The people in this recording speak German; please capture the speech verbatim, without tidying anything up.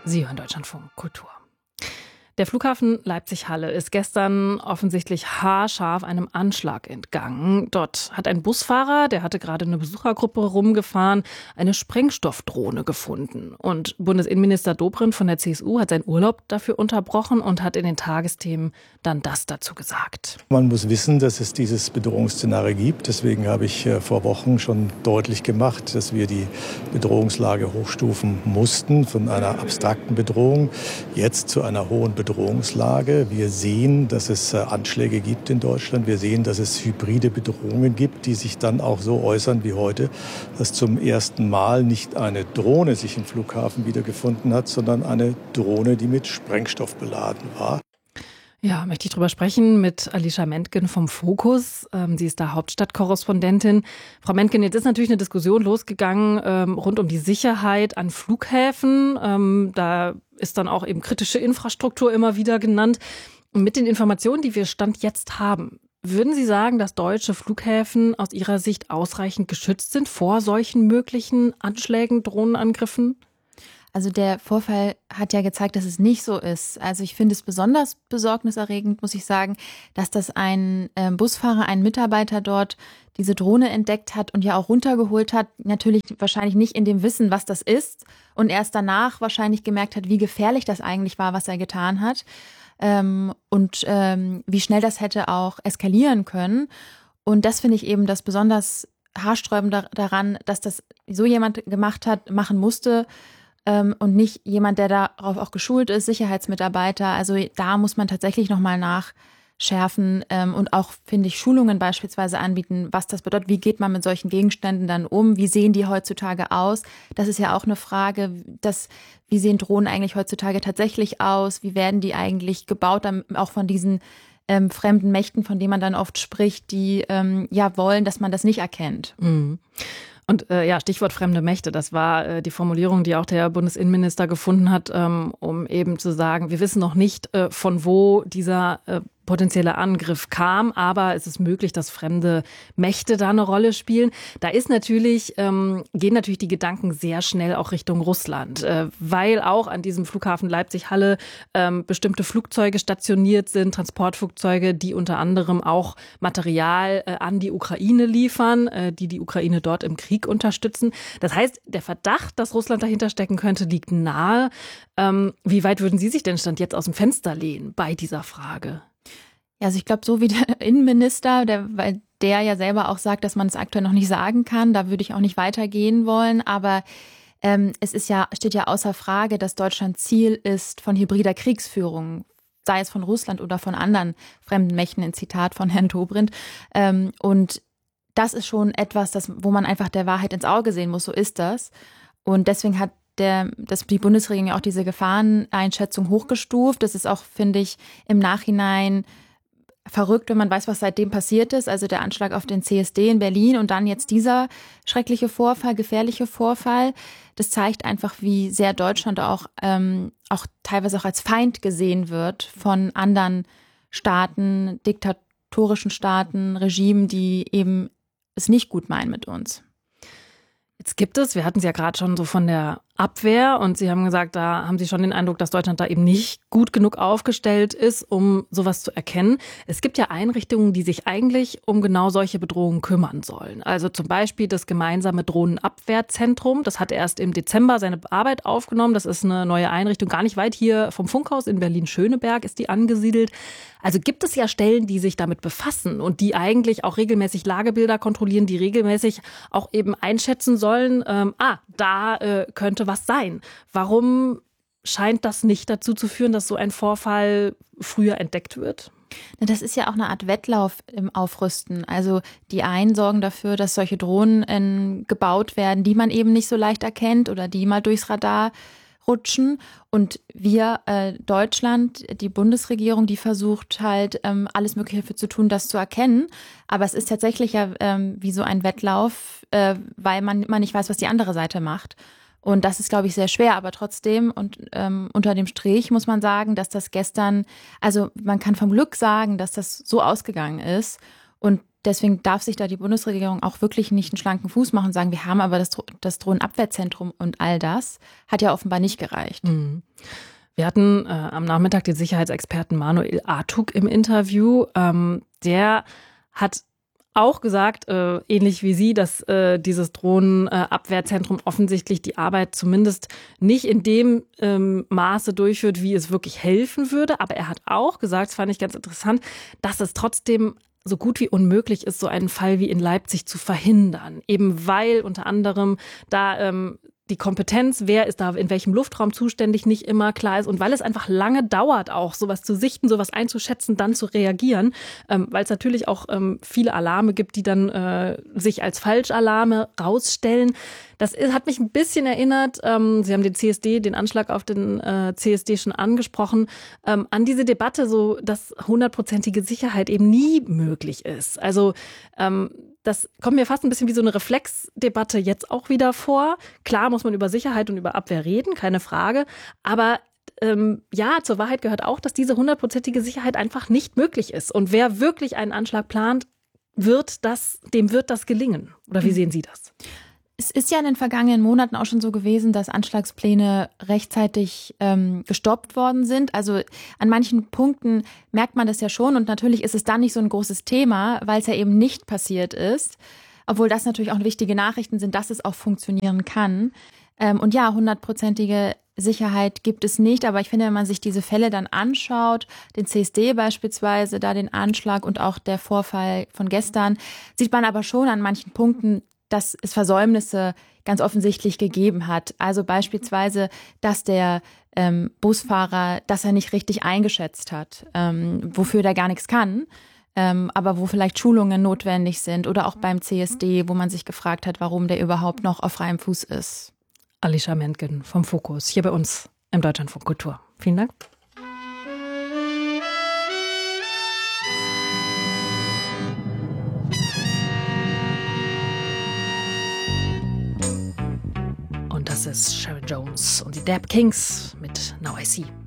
Sie hören Deutschlandfunk Kultur. Der Flughafen Leipzig-Halle ist gestern offensichtlich haarscharf einem Anschlag entgangen. Dort hat ein Busfahrer, der hatte gerade eine Besuchergruppe rumgefahren, eine Sprengstoffdrohne gefunden. Und Bundesinnenminister Dobrindt von der C S U hat seinen Urlaub dafür unterbrochen und hat in den Tagesthemen dann das dazu gesagt. Man muss wissen, dass es dieses Bedrohungsszenario gibt. Deswegen habe ich vor Wochen schon deutlich gemacht, dass wir die Bedrohungslage hochstufen mussten von einer abstrakten Bedrohung jetzt zu einer hohen Bedrohungslage. Bedrohungslage. Wir sehen, dass es Anschläge gibt in Deutschland. Wir sehen, dass es hybride Bedrohungen gibt, die sich dann auch so äußern wie heute, dass zum ersten Mal nicht eine Drohne sich im Flughafen wiedergefunden hat, sondern eine Drohne, die mit Sprengstoff beladen war. Ja, möchte ich drüber sprechen mit Alicia Mentgen vom Fokus. Ähm, sie ist da Hauptstadtkorrespondentin. Frau Mentgen, jetzt ist natürlich eine Diskussion losgegangen ähm, rund um die Sicherheit an Flughäfen. Ähm, da ist dann auch eben kritische Infrastruktur immer wieder genannt. Mit den Informationen, die wir Stand jetzt haben, würden Sie sagen, dass deutsche Flughäfen aus Ihrer Sicht ausreichend geschützt sind vor solchen möglichen Anschlägen, Drohnenangriffen? Also der Vorfall hat ja gezeigt, dass es nicht so ist. Also ich finde es besonders besorgniserregend, muss ich sagen, dass das ein äh, Busfahrer, ein Mitarbeiter dort diese Drohne entdeckt hat und ja auch runtergeholt hat. Natürlich wahrscheinlich nicht in dem Wissen, was das ist. Und erst danach wahrscheinlich gemerkt hat, wie gefährlich das eigentlich war, was er getan hat. Ähm, und ähm, wie schnell das hätte auch eskalieren können. Und das finde ich eben das besonders haarsträubende daran, dass das so jemand gemacht hat, machen musste, und nicht jemand, der darauf auch geschult ist, Sicherheitsmitarbeiter. Also da muss man tatsächlich nochmal nachschärfen und auch, finde ich, Schulungen beispielsweise anbieten, was das bedeutet. Wie geht man mit solchen Gegenständen dann um? Wie sehen die heutzutage aus? Das ist ja auch eine Frage, dass, wie sehen Drohnen eigentlich heutzutage tatsächlich aus? Wie werden die eigentlich gebaut, auch von diesen ähm, fremden Mächten, von denen man dann oft spricht, die ähm, ja wollen, dass man das nicht erkennt. Mhm. Und äh, ja, Stichwort fremde Mächte, das war äh, die Formulierung, die auch der Bundesinnenminister gefunden hat, ähm, um eben zu sagen, wir wissen noch nicht, äh, von wo dieser äh, potenzielle Angriff kam, aber es ist möglich, dass fremde Mächte da eine Rolle spielen. Da ist natürlich, ähm, gehen natürlich die Gedanken sehr schnell auch Richtung Russland, äh, weil auch an diesem Flughafen Leipzig-Halle ähm, bestimmte Flugzeuge stationiert sind, Transportflugzeuge, die unter anderem auch Material äh, an die Ukraine liefern, äh, die die Ukraine dort im Krieg unterstützen. Das heißt, der Verdacht, dass Russland dahinter stecken könnte, liegt nahe. Ähm, wie weit würden Sie sich denn Stand jetzt aus dem Fenster lehnen bei dieser Frage? Ja, also ich glaube, so wie der Innenminister, der, weil der ja selber auch sagt, dass man es aktuell noch nicht sagen kann, da würde ich auch nicht weitergehen wollen. Aber ähm, es ist ja, steht ja außer Frage, dass Deutschland Ziel ist von hybrider Kriegsführung, sei es von Russland oder von anderen fremden Mächten, ein Zitat von Herrn Dobrindt. Ähm, und das ist schon etwas, das, wo man einfach der Wahrheit ins Auge sehen muss. So ist das. Und deswegen hat der, das, die Bundesregierung ja auch diese Gefahreneinschätzung hochgestuft. Das ist auch, finde ich, im Nachhinein verrückt, wenn man weiß, was seitdem passiert ist. Also der Anschlag auf den C S D in Berlin und dann jetzt dieser schreckliche Vorfall, gefährliche Vorfall. Das zeigt einfach, wie sehr Deutschland auch, ähm, auch teilweise auch als Feind gesehen wird von anderen Staaten, diktatorischen Staaten, Regimen, die eben es nicht gut meinen mit uns. Jetzt gibt es, wir hatten es ja gerade schon so von der Abwehr und Sie haben gesagt, da haben Sie schon den Eindruck, dass Deutschland da eben nicht gut genug aufgestellt ist, um sowas zu erkennen. Es gibt ja Einrichtungen, die sich eigentlich um genau solche Bedrohungen kümmern sollen. Also zum Beispiel das gemeinsame Drohnenabwehrzentrum. Das hat erst im Dezember seine Arbeit aufgenommen. Das ist eine neue Einrichtung, gar nicht weit hier vom Funkhaus in Berlin-Schöneberg ist die angesiedelt. Also gibt es ja Stellen, die sich damit befassen und die eigentlich auch regelmäßig Lagebilder kontrollieren, die regelmäßig auch eben einschätzen sollen, ähm, ah, da äh, könnte was sein. Warum scheint das nicht dazu zu führen, dass so ein Vorfall früher entdeckt wird? Das ist ja auch eine Art Wettlauf im Aufrüsten. Also die einen sorgen dafür, dass solche Drohnen in, gebaut werden, die man eben nicht so leicht erkennt oder die mal durchs Radar rutschen. Und wir, äh, Deutschland, die Bundesregierung, die versucht halt ähm, alles Mögliche dafür zu tun, das zu erkennen. Aber es ist tatsächlich ja ähm, wie so ein Wettlauf, äh, weil man immer nicht weiß, was die andere Seite macht. Und das ist, glaube ich, sehr schwer. Aber trotzdem und ähm, unter dem Strich muss man sagen, dass das gestern, also man kann vom Glück sagen, dass das so ausgegangen ist. Und deswegen darf sich da die Bundesregierung auch wirklich nicht einen schlanken Fuß machen und sagen, wir haben aber das, das Drohnenabwehrzentrum und all das hat ja offenbar nicht gereicht. Mhm. Wir hatten äh, am Nachmittag den Sicherheitsexperten Manuel Artuk im Interview. Ähm, der hat auch gesagt, äh, ähnlich wie Sie, dass äh, dieses Drohnenabwehrzentrum offensichtlich die Arbeit zumindest nicht in dem ähm, Maße durchführt, wie es wirklich helfen würde. Aber er hat auch gesagt, das fand ich ganz interessant, dass es trotzdem so gut wie unmöglich ist, so einen Fall wie in Leipzig zu verhindern. Eben weil unter anderem da ähm, die Kompetenz, wer ist da in welchem Luftraum zuständig, nicht immer klar ist und weil es einfach lange dauert, auch sowas zu sichten, sowas einzuschätzen, dann zu reagieren, ähm, weil es natürlich auch ähm, viele Alarme gibt, die dann äh, sich als Falschalarme rausstellen. Das ist, hat mich ein bisschen erinnert, ähm, Sie haben den C S D, den Anschlag auf den äh, C S D schon angesprochen, ähm, an diese Debatte, so dass hundertprozentige Sicherheit eben nie möglich ist. Also ähm, das kommt mir fast ein bisschen wie so eine Reflexdebatte jetzt auch wieder vor. Klar muss man über Sicherheit und über Abwehr reden, keine Frage. Aber ähm, ja, zur Wahrheit gehört auch, dass diese hundertprozentige Sicherheit einfach nicht möglich ist. Und wer wirklich einen Anschlag plant, wird das, dem wird das gelingen. Oder wie sehen Sie das? Es ist ja in den vergangenen Monaten auch schon so gewesen, dass Anschlagspläne rechtzeitig ähm, gestoppt worden sind. Also an manchen Punkten merkt man das ja schon und natürlich ist es dann nicht so ein großes Thema, weil es ja eben nicht passiert ist. Obwohl das natürlich auch wichtige Nachrichten sind, dass es auch funktionieren kann. Ähm, und ja, hundertprozentige Sicherheit gibt es nicht. Aber ich finde, wenn man sich diese Fälle dann anschaut, den C S D beispielsweise, da den Anschlag und auch der Vorfall von gestern, sieht man aber schon an manchen Punkten, dass es Versäumnisse ganz offensichtlich gegeben hat. Also beispielsweise, dass der ähm, Busfahrer, dass er nicht richtig eingeschätzt hat, ähm, wofür der gar nichts kann, ähm, aber wo vielleicht Schulungen notwendig sind oder auch beim C S D, wo man sich gefragt hat, warum der überhaupt noch auf freiem Fuß ist. Alicia Mentgen vom Fokus hier bei uns im Deutschlandfunk Kultur. Vielen Dank. Das ist Sharon Jones und die Dap Kings mit Now I See.